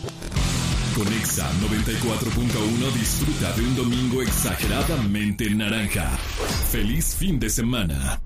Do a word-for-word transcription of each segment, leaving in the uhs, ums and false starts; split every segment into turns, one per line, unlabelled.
Con Exa noventa y cuatro punto uno disfruta de un domingo exageradamente naranja. ¡Feliz fin de semana!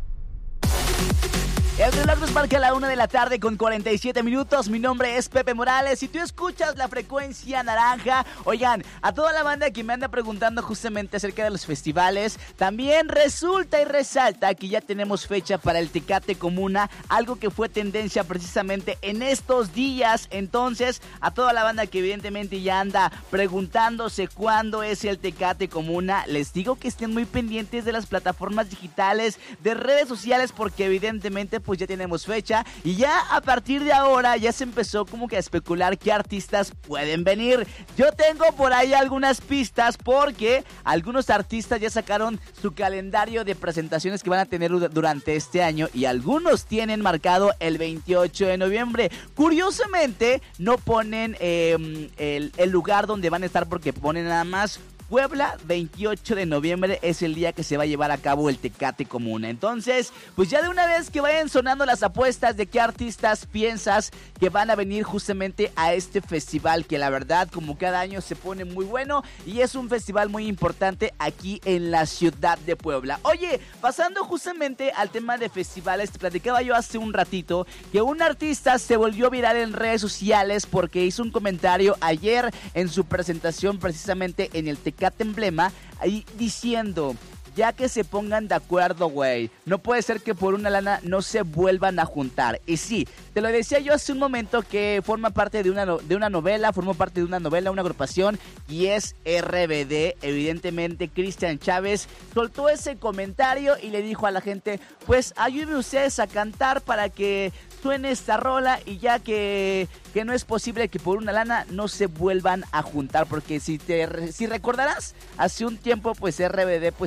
El reloj nos marca la una de la tarde con cuarenta y siete minutos. Mi nombre es Pepe Morales y tú escuchas la frecuencia naranja. Oigan, a toda la banda que me anda preguntando justamente acerca de los festivales, también resulta y resalta que ya tenemos fecha para el Tecate Comuna, algo que fue tendencia precisamente en estos días. Entonces, a toda la banda que evidentemente ya anda preguntándose cuándo es el Tecate Comuna, les digo que estén muy pendientes de las plataformas digitales, de redes sociales, porque evidentemente pues ya tenemos fecha y ya a partir de ahora ya se empezó como que a especular qué artistas pueden venir. Yo tengo por ahí algunas pistas porque algunos artistas ya sacaron su calendario de presentaciones que van a tener durante este año y algunos tienen marcado el veintiocho de noviembre. Curiosamente no ponen eh, el, el lugar donde van a estar porque ponen nada más Puebla. Veintiocho de noviembre es el día que se va a llevar a cabo el Tecate Comuna. Entonces, pues ya de una vez que vayan sonando las apuestas de qué artistas piensas que van a venir justamente a este festival, que la verdad como cada año se pone muy bueno y es un festival muy importante aquí en la ciudad de Puebla. Oye, pasando justamente al tema de festivales, te platicaba yo hace un ratito que un artista se volvió viral en redes sociales porque hizo un comentario ayer en su presentación precisamente en el Tecate Emblema, ahí diciendo: ya que se pongan de acuerdo, güey. No puede ser que por una lana no se vuelvan a juntar. Y sí, te lo decía yo hace un momento que forma parte de una, no, de una novela, formó parte de una novela, una agrupación, y es R B D. Evidentemente, Cristian Chávez soltó ese comentario y le dijo a la gente: pues ayúdenme ustedes a cantar para que suene esta rola, y ya que, que no es posible que por una lana no se vuelvan a juntar, porque si te si recordarás, hace un tiempo pues R B D pues